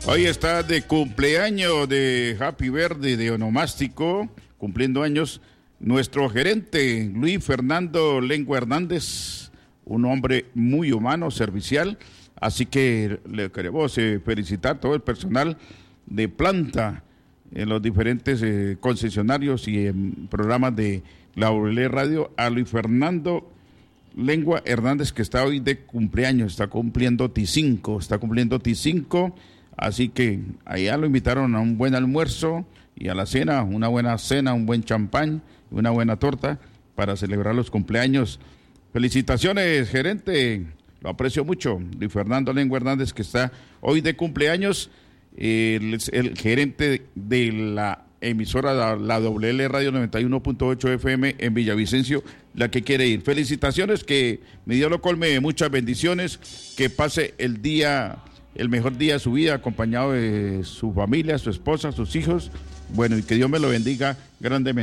Hoy está de cumpleaños de Happy Birthday de Onomástico, cumpliendo años, nuestro gerente Luis Fernando Lengua Hernández, un hombre muy humano, servicial, así que le queremos felicitar a todo el personal de planta en los diferentes concesionarios y en programas de la WL Radio, a Luis Fernando Lengua Hernández, que está hoy de cumpleaños, está cumpliendo T5, así que allá lo invitaron a un buen almuerzo y a la cena, una buena cena, un buen champán y una buena torta para celebrar los cumpleaños. Felicitaciones, gerente, lo aprecio mucho. Luis Fernando Lengua Hernández, que está hoy de cumpleaños, el gerente de la emisora la WL Radio 91.8 FM en Villavicencio, la que quiere ir. Felicitaciones, que mi Dios lo colme, muchas bendiciones, que pase el mejor día de su vida, acompañado de su familia, su esposa, sus hijos, bueno, y que Dios me lo bendiga grandemente.